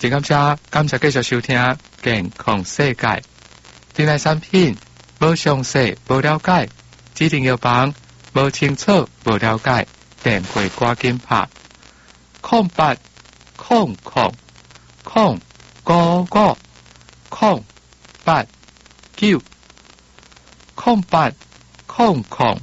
真感谢继续收听健康世界。对内产品无详细、无了解，指定药房无清楚、无了解，电话赶紧拍0800 0055 089 0800 0055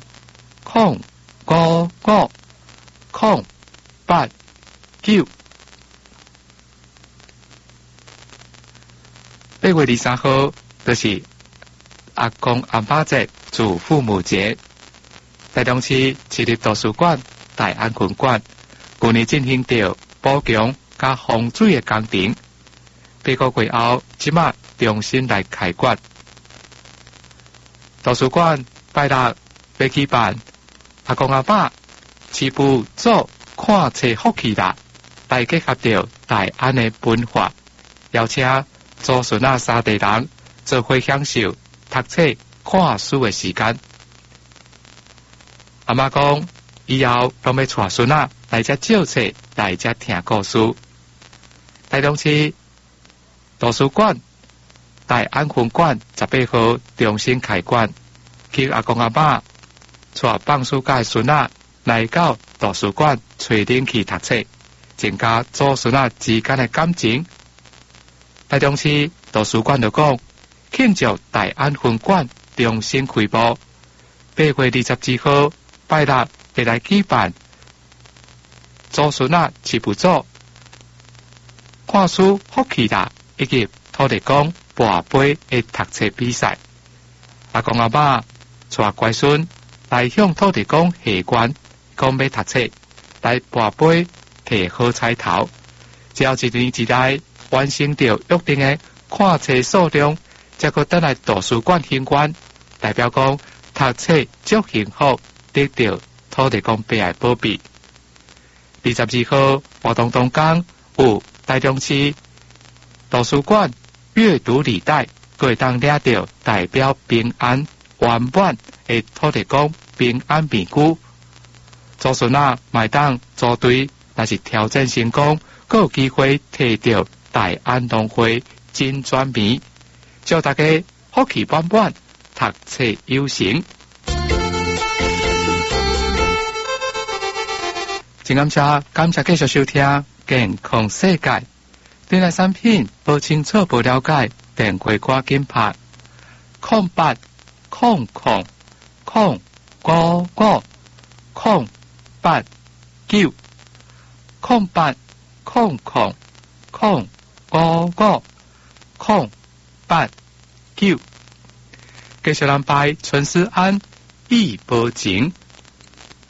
089。8月23號就是阿公阿媽節、祖父母節。台中市市立圖書館大安群館去年進行着補強加防水的工程，8個月後，即馬重新來開館。圖書館拜六要舉辦阿公阿媽飼父祖看冊福氣日，來結合着大安的文化，邀請祖孫仔三代人做伙享受讀冊看書的時間。阿媽講，以後攏要帶孫仔來遮借冊，來遮聽故事。台中市圖書館大安群館18號重新開館，叫阿公阿媽帶放暑假的孫仔來到圖書館找人去讀冊，增加祖孫仔之間的感情。台中市圖書館就講，慶祝大安分館重新開幕，8月22號拜六會來舉辦祖孫仔飼父祖看書福氣日以及土地公跋杯的讀冊比賽。阿公阿媽帶乖孫來向土地公下願，講要讀冊，來跋杯摕好彩頭，只要一年之內完成着約定的看冊數量，才可等來圖書館行館，代表講讀冊足幸福，得到土地公伯的保庇。22號活動當中有台中市圖書館閱讀禮袋，可會當領到代表平安圓滿的土地公平安麵具。祖孫仔買當組隊，若是挑戰成功，還有機會摕到大安農會金磚棉，祝大家福氣滿滿，讀冊有成。真感謝繼續收聽健康世界。對內產品無清楚無了解，電話趕緊拍0800 0055 089 0800 0055 089。繼續人拜春思安，意保情。